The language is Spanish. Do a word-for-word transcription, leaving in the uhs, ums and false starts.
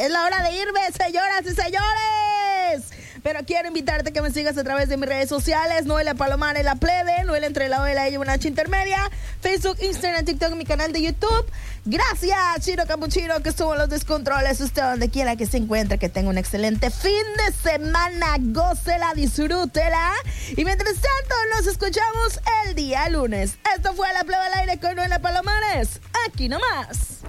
Es la hora de irme, señoras y señores. Pero quiero invitarte a que me sigas a través de mis redes sociales. Noelia Palomar en la plebe, Noelia entre la O y la E y una H intermedia. Facebook, Instagram, TikTok, mi canal de YouTube. Gracias, Chino Capuchino, que estuvo en los descontroles. Usted donde quiera que se encuentre, que tenga un excelente fin de semana. Gócela, disfrútela. Y mientras tanto, nos escuchamos el día lunes. Esto fue La Plebe al Aire con Noelia Palomares. Aquí nomás.